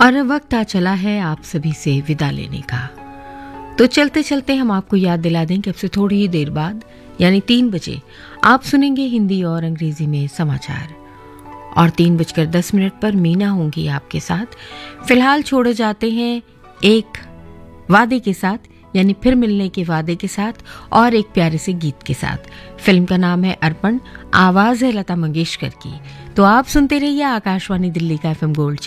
और अब वक्त आ चला है आप सभी से विदा लेने का। तो चलते चलते हम आपको याद दिला दें कि अब से थोड़ी ही देर बाद यानी 3 बजे आप सुनेंगे हिंदी और अंग्रेजी में समाचार और 3:10 पर मीना होंगी आपके साथ। फिलहाल छोड़े जाते हैं एक वादे के साथ, यानी फिर मिलने के वादे के साथ और एक प्यारे से गीत के साथ। फिल्म का नाम है अर्पण, आवाज है लता मंगेशकर की। तो आप सुनते रहिए आकाशवाणी दिल्ली का FM गोल्ड।